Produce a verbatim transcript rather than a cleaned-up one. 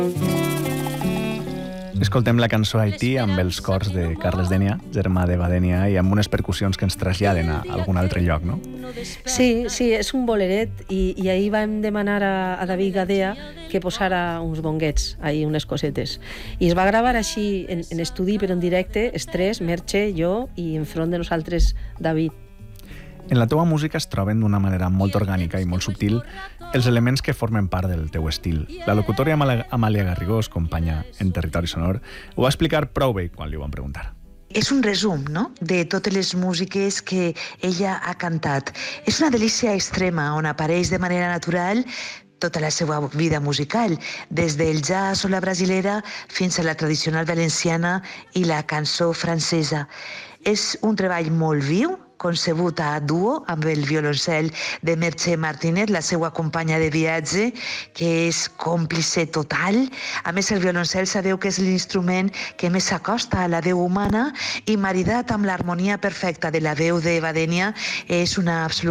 Escoltem la cançó Haití amb els cors de Carles Dénia, germà d'Eva Dénia, i amb unes percussions que ens traslladen a algun altre lloc, no? Sí, sí, és un boleret i, i ahir vam demanar a, a David Gadea que posara uns bonguets, ahir unes cosetes. I es va gravar així en, en estudi però en directe, els tres, Merche, jo i enfront de nosaltres David. En la teua música es troben d'una manera molt orgànica i molt subtil els elements que formen part del teu estil. La locutora Amàlia Garrigós, companya en Territori Sonor, ho va explicar prou bé quan li ho van preguntar. És un resum, no?, de totes les músiques que ella ha cantat. És una delícia extrema on apareix de manera natural tota la seva vida musical, des del jazz o la brasilera fins a la tradicional valenciana i la cançó francesa. És un treball molt viu, concebut a duo amb el violoncel de Merche Martínez, la seva companya de viatge, que és còmplice total. A més, el violoncel sabeu que és l'instrument que més s'acosta a la veu humana i maridat amb l'harmonia perfecta de la veu d'Eva Dénia és una absoluta